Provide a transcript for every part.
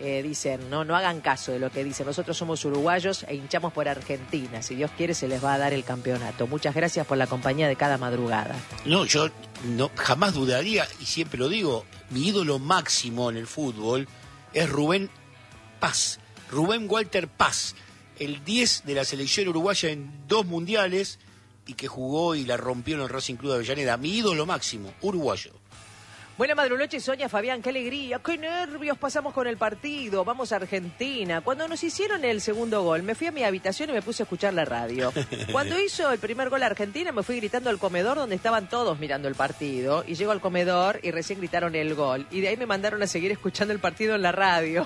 dicen, no hagan caso de lo que dicen. Nosotros somos uruguayos e hinchamos por Argentina. Si Dios quiere, se les va a dar el campeonato. Muchas gracias por la compañía de cada madrugada. No, yo jamás dudaría, y siempre lo digo, mi ídolo máximo en el fútbol es Rubén Paz, Rubén Walter Paz, el 10 de la selección uruguaya en 2 mundiales y que jugó y la rompió en el Racing Club de Avellaneda. Mi ídolo máximo, uruguayo. Buena madrunoche, Sonia, Fabián, qué alegría, qué nervios pasamos con el partido, vamos a Argentina. Cuando nos hicieron el segundo gol, me fui a mi habitación y me puse a escuchar la radio. Cuando hizo el primer gol a Argentina, me fui gritando al comedor donde estaban todos mirando el partido. Y llego al comedor y recién gritaron el gol. Y de ahí me mandaron a seguir escuchando el partido en la radio.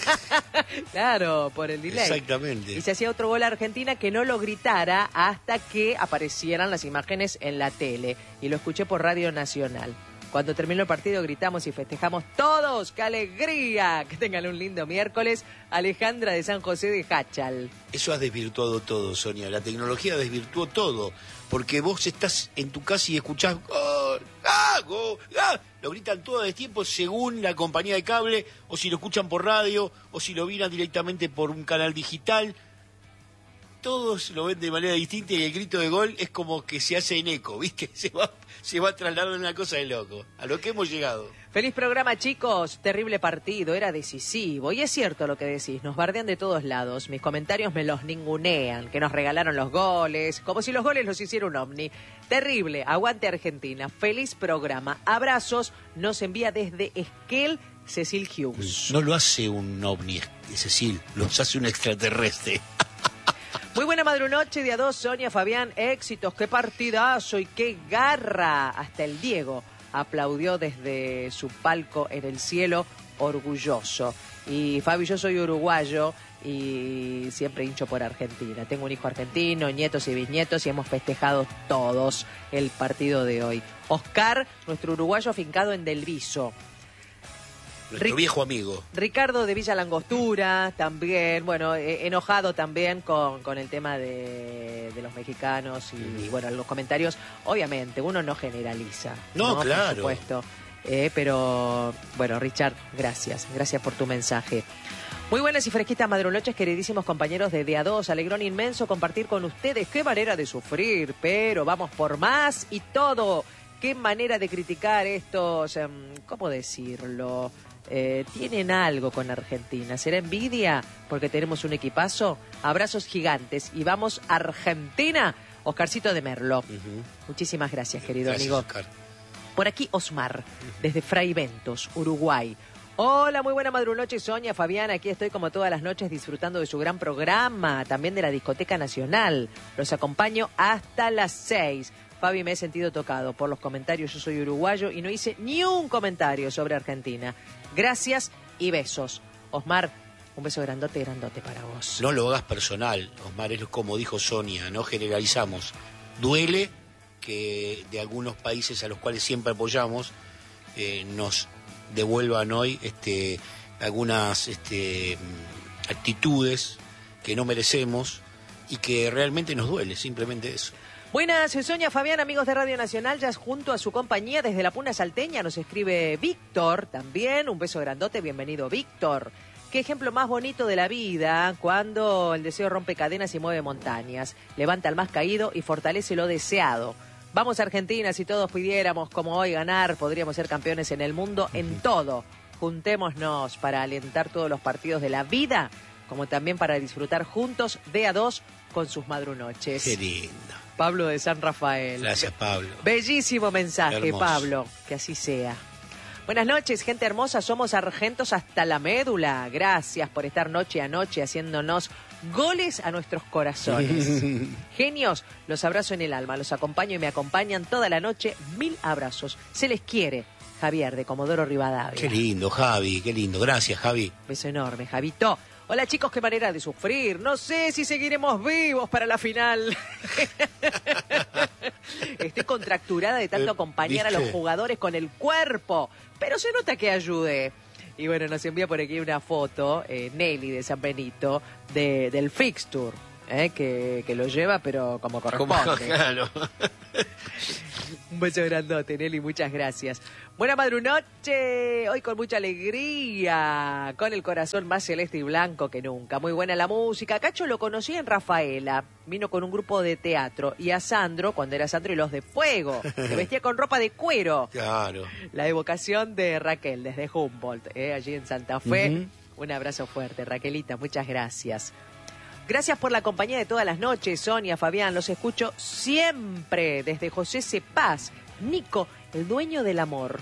Claro, por el delay. Exactamente. Y se hacía otro gol a Argentina que no lo gritara hasta que aparecieran las imágenes en la tele. Y lo escuché por Radio Nacional. Cuando terminó el partido gritamos y festejamos todos. ¡Qué alegría! Que tengan un lindo miércoles. Alejandra de San José de Hachal. Eso ha desvirtuado todo, Sonia. La tecnología desvirtuó todo. Porque vos estás en tu casa y escuchás ¡gol! ¡Ah! ¡Gol! ¡Ah! Lo gritan todo el tiempo según la compañía de cable, o si lo escuchan por radio, o si lo miran directamente por un canal digital. Todos lo ven de manera distinta y el grito de gol es como que se hace en eco, ¿viste? Se va trasladando una cosa de loco. A lo que hemos llegado. Feliz programa, chicos. Terrible partido, era decisivo. Y es cierto lo que decís, nos bardean de todos lados. Mis comentarios me los ningunean, que nos regalaron los goles, como si los goles los hiciera un ovni. Terrible, aguante Argentina. Feliz programa. Abrazos, nos envía desde Esquel Cecil Hughes. No lo hace un ovni, Cecil, lo hace un extraterrestre. Muy buena madrunoche, día 2, Sonia, Fabián, éxitos, qué partidazo y qué garra. Hasta el Diego aplaudió desde su palco en el cielo, orgulloso. Y Fabi, yo soy uruguayo y siempre hincho por Argentina. Tengo un hijo argentino, nietos y bisnietos y hemos festejado todos el partido de hoy. Oscar, nuestro uruguayo afincado en Del Viso. Nuestro viejo amigo. Ricardo de Villa Langostura, también, bueno, enojado también con el tema de los mexicanos y bueno, los comentarios, obviamente, uno no generaliza. No, claro. Por supuesto, pero bueno, Richard, gracias por tu mensaje. Muy buenas y fresquitas madrunoches, queridísimos compañeros de Día 2, alegrón inmenso compartir con ustedes, qué manera de sufrir, pero vamos por más y todo. Qué manera de criticar estos, ¿cómo decirlo? Tienen algo con Argentina. ¿Será envidia porque tenemos un equipazo? Abrazos gigantes y vamos Argentina. Oscarcito de Merlo. Muchísimas gracias, querido amigo. Oscar. Por aquí Osmar, desde Fray Ventos, Uruguay. Hola, muy buena madrunoche, Sonia, Fabián. Aquí estoy como todas las noches disfrutando de su gran programa, también de la Discoteca Nacional. Los acompaño hasta las 6. Fabi, me he sentido tocado por los comentarios. Yo soy uruguayo y no hice ni un comentario sobre Argentina. Gracias y besos. Osmar, un beso grandote para vos. No lo hagas personal, Osmar, es como dijo Sonia, no generalizamos. Duele que de algunos países a los cuales siempre apoyamos nos devuelvan hoy algunas actitudes que no merecemos y que realmente nos duele, simplemente eso. Buenas, Sonia, Fabián, amigos de Radio Nacional, ya junto a su compañía desde la Puna Salteña nos escribe Víctor también, un beso grandote, bienvenido Víctor. Qué ejemplo más bonito de la vida cuando el deseo rompe cadenas y mueve montañas, levanta al más caído y fortalece lo deseado. Vamos Argentina, si todos pudiéramos como hoy ganar, podríamos ser campeones en el mundo en todo. Juntémonos para alentar todos los partidos de la vida, como también para disfrutar juntos de a dos con sus madrunoches. Qué lindo. Pablo de San Rafael. Gracias, Pablo. Bellísimo mensaje, hermoso. Pablo. Que así sea. Buenas noches, gente hermosa. Somos argentos hasta la médula. Gracias por estar noche a noche haciéndonos goles a nuestros corazones. Genios, los abrazo en el alma. Los acompaño y me acompañan toda la noche. 1000 abrazos. Se les quiere. Javier, de Comodoro Rivadavia. Qué lindo, Javi. Qué lindo. Gracias, Javi. Beso enorme, Javito. Hola chicos, qué manera de sufrir. No sé si seguiremos vivos para la final. Estoy contracturada de tanto acompañar ¿viste? a los jugadores con el cuerpo. Pero se nota que ayude. Y bueno, nos envía por aquí una foto, Nelly de San Benito, del fixture. Que lo lleva, pero como corresponde. Claro. Un beso grandote, Nelly, muchas gracias. Buena madrunoche, hoy con mucha alegría, con el corazón más celeste y blanco que nunca. Muy buena la música. Cacho lo conocí en Rafaela, vino con un grupo de teatro. Y a Sandro, cuando era Sandro y los de Fuego, se vestía con ropa de cuero. Claro. La evocación de Raquel desde Humboldt, allí en Santa Fe. Un abrazo fuerte, Raquelita, muchas gracias. Gracias por la compañía de todas las noches, Sonia, Fabián, los escucho siempre desde José Cepaz. Nico, el dueño del amor.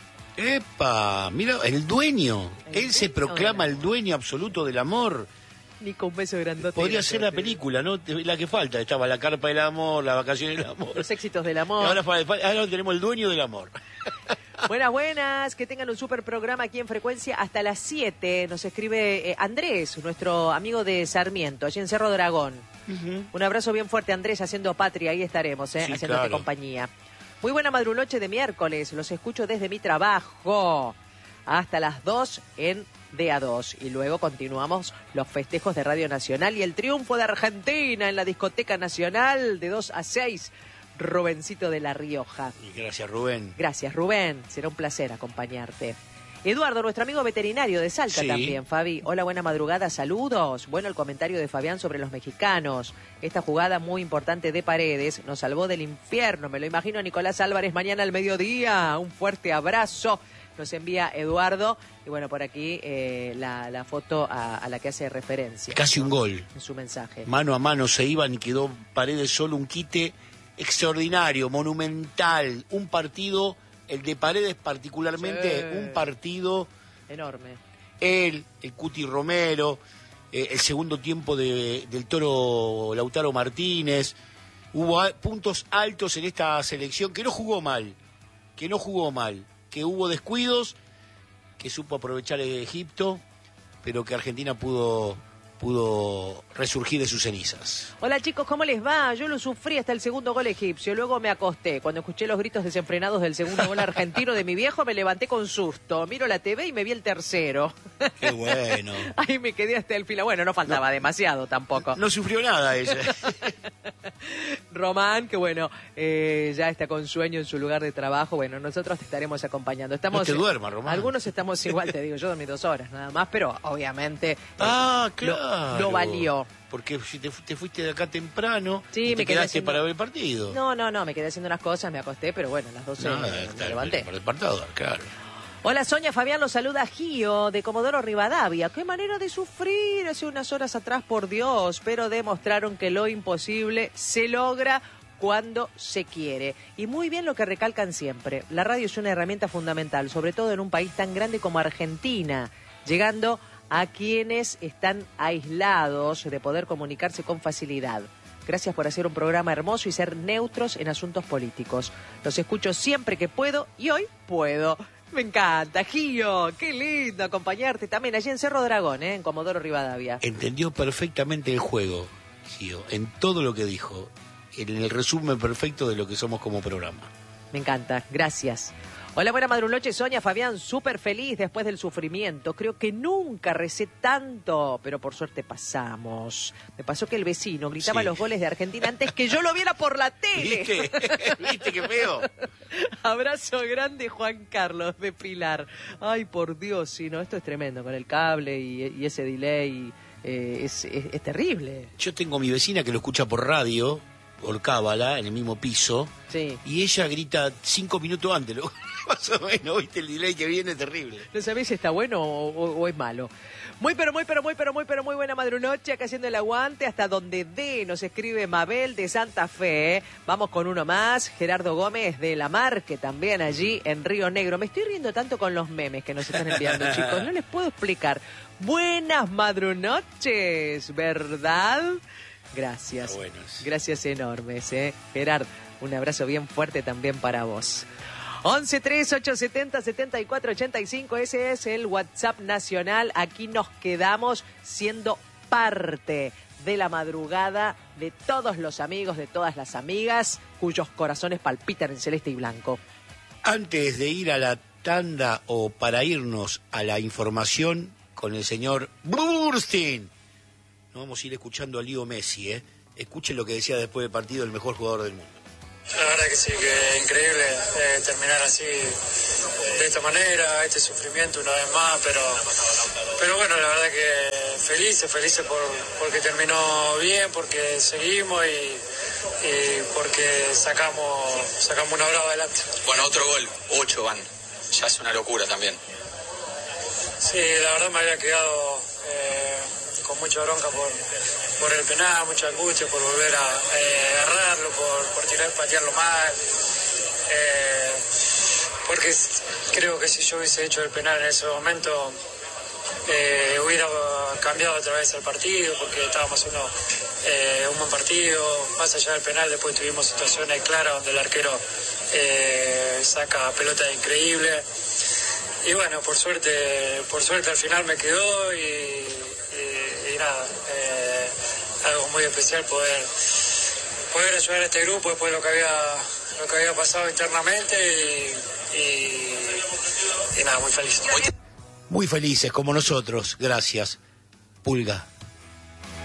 ¡Epa! Mira, el dueño. Él se proclama el dueño absoluto del amor. Nico, un beso grandote. Podría ser la película, ¿no? La que falta. Estaba La Carpa del Amor, La Vacación del Amor. Los éxitos del amor. Y ahora tenemos el dueño del amor. Buenas, buenas. Que tengan un súper programa aquí en Frecuencia hasta las 7. Nos escribe Andrés, nuestro amigo de Sarmiento, allí en Cerro Dragón. Un abrazo bien fuerte, Andrés, haciendo patria. Ahí estaremos, haciéndote claro. compañía. Muy buena madrunoche de miércoles. Los escucho desde mi trabajo hasta las 2 en DA2. Y luego continuamos los festejos de Radio Nacional y el triunfo de Argentina en la Discoteca Nacional de 2 a 6. Rubencito de La Rioja. Y gracias, Rubén. Gracias, Rubén. Será un placer acompañarte. Eduardo, nuestro amigo veterinario de Salta también, Fabi. Hola, buena madrugada, saludos. Bueno, el comentario de Fabián sobre los mexicanos. Esta jugada muy importante de Paredes nos salvó del infierno. Me lo imagino a Nicolás Álvarez mañana al mediodía. Un fuerte abrazo. Nos envía Eduardo. Y bueno, por aquí la foto a la que hace referencia. Casi un gol. En su mensaje. Mano a mano se iban y quedó Paredes solo, un quite extraordinario, monumental. Un partido, el de Paredes particularmente, un partido enorme. Él, el Cuti Romero, el segundo tiempo del Toro Lautaro Martínez. Hubo puntos altos en esta selección que no jugó mal, que hubo descuidos, que supo aprovechar Egipto, pero que Argentina pudo resurgir de sus cenizas. Hola chicos, ¿cómo les va? Yo lo sufrí hasta el segundo gol egipcio, luego me acosté. Cuando escuché los gritos desenfrenados del segundo gol argentino de mi viejo, me levanté con susto. Miro la TV y me vi el tercero. ¡Qué bueno! Ahí me quedé hasta el final. Bueno, no faltaba demasiado tampoco. No sufrió nada ella. Román, que bueno, ya está con sueño en su lugar de trabajo. Bueno, nosotros te estaremos acompañando. No te duermas, Román. Algunos estamos igual, te digo, yo dormí 2 horas nada más, pero obviamente claro. lo valió. Porque si te fuiste de acá temprano, sí, te quedaste para ver el partido. No, me quedé haciendo unas cosas, me acosté, pero bueno, a las 12 me levanté. Para el partido, claro. Hola Sonia, Fabián, los saluda Gio de Comodoro Rivadavia. Qué manera de sufrir hace unas horas atrás, por Dios, pero demostraron que lo imposible se logra cuando se quiere. Y muy bien lo que recalcan siempre, la radio es una herramienta fundamental, sobre todo en un país tan grande como Argentina, llegando a quienes están aislados de poder comunicarse con facilidad. Gracias por hacer un programa hermoso y ser neutros en asuntos políticos. Los escucho siempre que puedo y hoy puedo. Me encanta, Gio, qué lindo acompañarte también allí en Cerro Dragón, en Comodoro Rivadavia. Entendió perfectamente el juego, Gio, en todo lo que dijo, en el resumen perfecto de lo que somos como programa. Me encanta, gracias. Hola, buena madrunoche, Sonia, Fabián, súper feliz después del sufrimiento. Creo que nunca recé tanto, pero por suerte pasamos. Me pasó que el vecino gritaba los goles de Argentina antes que yo lo viera por la tele. ¿Viste qué feo? Abrazo grande, Juan Carlos de Pilar. Ay, por Dios, sí, no, esto es tremendo, con el cable y ese delay, es terrible. Yo tengo a mi vecina que lo escucha por radio, por cábala, en el mismo piso, sí. Y ella grita 5 minutos antes, ¿no? Más o menos, ¿viste? El delay que viene es terrible. No sabés si está bueno o es malo. Muy buena madrunoche, acá haciendo el aguante hasta donde dé, nos escribe Mabel de Santa Fe. Vamos con uno más, Gerardo Gómez de La Marque, también allí en Río Negro. Me estoy riendo tanto con los memes que nos están enviando, chicos, no les puedo explicar. Buenas madrunoches, ¿verdad? Gracias. Gracias enormes, Gerard, un abrazo bien fuerte también para vos. 11-3-870-7485, ese es el WhatsApp nacional. Aquí nos quedamos siendo parte de la madrugada de todos los amigos, de todas las amigas, cuyos corazones palpitan en celeste y blanco. Antes de ir a la tanda o para irnos a la información con el señor Burstein, nos vamos a ir escuchando a Leo Messi, Escuchen lo que decía después del partido el mejor jugador del mundo. La verdad que sí, que es increíble terminar así, de esta manera, este sufrimiento una vez más, pero bueno, la verdad que felices porque terminó bien, porque seguimos y porque sacamos una brava adelante. Bueno, otro gol, 8 van, ya es una locura también. Sí, la verdad me había quedado con mucha bronca por el penal, mucha angustia por volver a agarrarlo, por patearlo mal, porque creo que si yo hubiese hecho el penal en ese momento hubiera cambiado otra vez el partido, porque estábamos haciendo un buen partido, más allá del penal después tuvimos situaciones claras donde el arquero saca pelota increíble. Y bueno, por suerte al final me quedó y nada, algo muy especial poder ayudar a este grupo después de lo que había pasado internamente y nada, muy feliz. Muy felices como nosotros, gracias. Pulga.